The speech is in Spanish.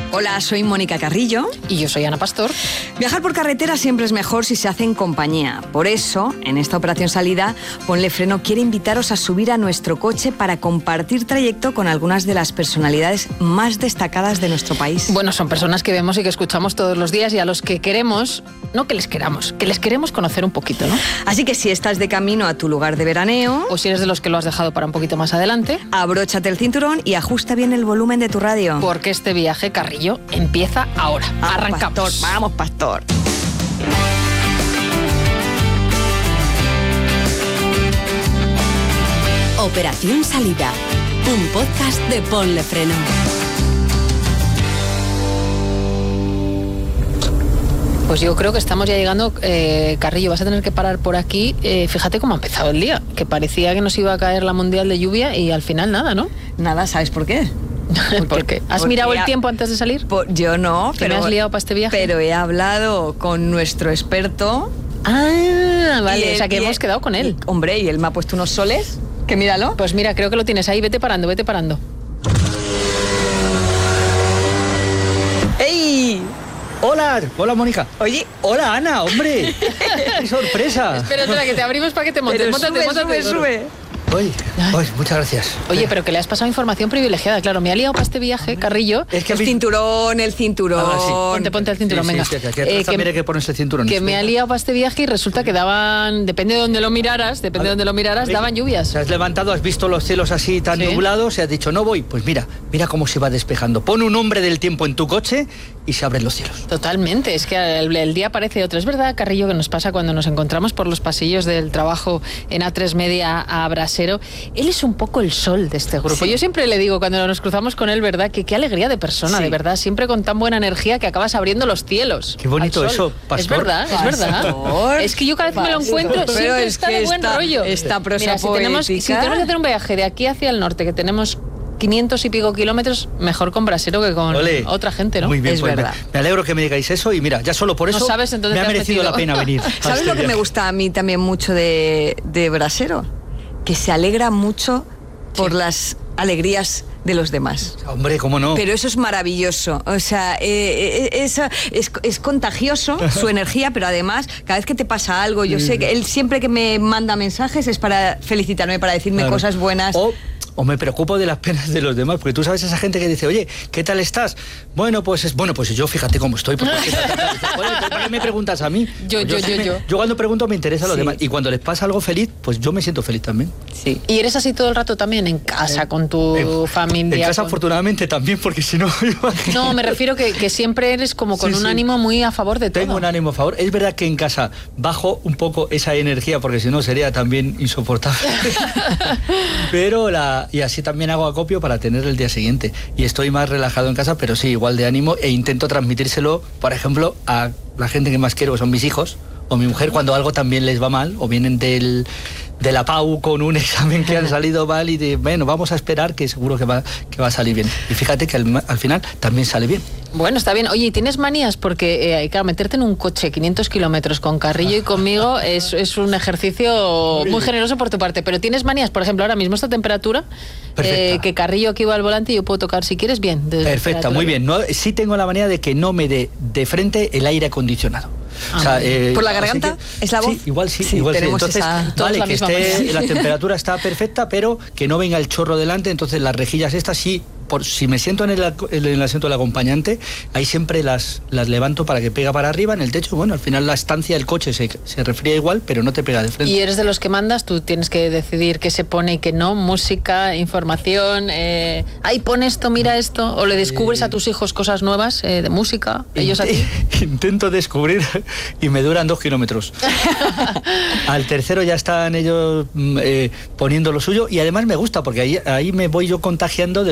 Hola, soy Mónica Carrillo. Y yo soy Ana Pastor. Viajar por carretera siempre es mejor si se hace en compañía. Por eso, en esta operación salida, Ponle Freno quiere invitaros a subir a nuestro coche para compartir trayecto con algunas de las personalidades más destacadas de nuestro país. Bueno, son personas que vemos y que escuchamos todos los días y a los que queremos, no que les queremos conocer un poquito, ¿no? Así que si estás de camino a tu lugar de veraneo, o si eres de los que lo has dejado para un poquito más adelante, abróchate el cinturón y ajusta bien el volumen de tu radio. Porque este viaje, Carrillo, empieza ahora. Arrancamos. Pastor, vamos, Pastor. Operación Salida, un podcast de Ponle Freno. Pues yo creo que estamos ya llegando. Carrillo, vas a tener que parar por aquí. Fíjate cómo ha empezado el día, que parecía que nos iba a caer la mundial de lluvia y al final nada, ¿no? Nada, ¿sabes por qué? ¿Por qué? ¿Has mirado el tiempo antes de salir? Yo no, pero ¿me has liado para este viaje? Pero he hablado con nuestro experto. Ah, vale, o sea que hemos quedado con él. Hombre, y él me ha puesto unos soles, que míralo. Pues mira, creo que lo tienes ahí, vete parando. ¡Ey! Hola Mónica. Oye. Hola Ana, hombre. ¡Qué sorpresa! Espera, que te abrimos para que te montes. Sube. Uy, muchas gracias. Oye, pero que le has pasado información privilegiada, claro. Me ha liado para este viaje, Carrillo. Es que el cinturón. Ah, sí. Ponte el cinturón, venga. Sí, aquí también hay que ponerse el cinturón. Que me ha liado para este viaje y resulta que daban, depende de donde lo miraras, daban lluvias. Te has levantado, has visto los cielos así tan nublados y has dicho, no voy. Pues mira cómo se va despejando. Pon un hombre del tiempo en tu coche y se abren los cielos. Totalmente, es que el día parece otro. Es verdad, Carrillo, que nos pasa cuando nos encontramos por los pasillos del trabajo en A3 Media a Brasero. Él es un poco el sol de este grupo. Sí. Yo siempre le digo, cuando nos cruzamos con él, ¿verdad? Que qué alegría de persona, de verdad. Siempre con tan buena energía que acabas abriendo los cielos. Qué bonito eso, Pastor. Es verdad. Es que yo cada vez que me lo encuentro siempre está de buen rollo. Esta prosa Mira, si tenemos que hacer un viaje de aquí hacia el norte, que tenemos 500 y pico kilómetros, mejor con Brasero que con otra gente, ¿no? Muy bien, es pues verdad. Me alegro que me digáis eso y mira, ya solo por eso me ha merecido la pena venir. ¿Sabes lo que me gusta a mí también mucho de Brasero? Que se alegra mucho por las alegrías de los demás. Hombre, ¿cómo no? Pero eso es maravilloso. O sea, es contagioso su energía, pero además, cada vez que te pasa algo, yo sé que él siempre que me manda mensajes es para felicitarme, para decirme cosas buenas. O me preocupo de las penas de los demás, porque tú sabes esa gente que dice, oye, ¿qué tal estás? Bueno, pues yo fíjate cómo estoy. ¿Por qué me preguntas a mí? Yo cuando pregunto me interesa a los demás. Y cuando les pasa algo feliz, pues yo me siento feliz también. Sí. ¿Y eres así todo el rato también en casa, con tu familia? En casa afortunadamente también, porque si no... No, me refiero que siempre eres como con un ánimo muy a favor de todo. Tengo un ánimo a favor. Es verdad que en casa bajo un poco esa energía, porque si no sería también insoportable. Pero y así también hago acopio para tener el día siguiente. Y estoy más relajado en casa, pero sí, igual de ánimo, e intento transmitírselo, por ejemplo, a la gente que más quiero, que son mis hijos o mi mujer, cuando algo también les va mal, o vienen de la PAU con un examen que han salido mal y bueno, vamos a esperar que seguro que va a salir bien. Y fíjate que al final también sale bien. Bueno, está bien. Oye, ¿y tienes manías? Porque, claro, meterte en un coche 500 kilómetros con Carrillo y conmigo es un ejercicio muy generoso por tu parte. Pero ¿tienes manías? Por ejemplo, ahora mismo esta temperatura, que Carrillo aquí va al volante y yo puedo tocar si quieres bien. Perfecta, muy bien. No, sí tengo la manía de que no me dé de frente el aire acondicionado. O sea, ¿por la garganta? ¿Es la voz? Sí, igual sí. Entonces, vale, que la temperatura está perfecta, pero que no venga el chorro delante. Entonces las rejillas estas sí, si me siento en el asiento del acompañante, ahí siempre las levanto para que pega para arriba en el techo. Bueno, al final la estancia del coche se refría igual, pero no te pega de frente. ¿Y eres de los que mandas? Tú tienes que decidir qué se pone y qué no, música, información, ahí pon esto, mira esto, o le descubres a tus hijos cosas nuevas de música, ellos a ti. Intento descubrir y me duran 2 kilómetros. Al tercero ya están ellos poniendo lo suyo, y además me gusta porque ahí me voy yo contagiando de